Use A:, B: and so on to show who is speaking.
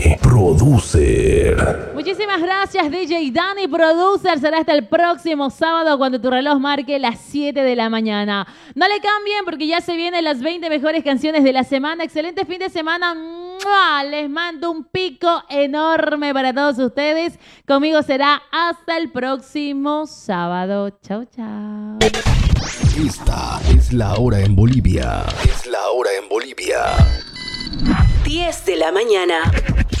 A: Producer.
B: Muchísimas gracias, DJ Dani Producer. Será hasta el próximo sábado cuando tu reloj marque las 7 de la mañana. No le cambien porque ya se vienen las 20 mejores canciones de la semana. Excelente fin de semana. ¡Mua! Les mando un pico enorme para todos ustedes. Conmigo será hasta el próximo sábado. Chau, chau.
A: Esta es la hora en Bolivia.
C: 10 de la mañana.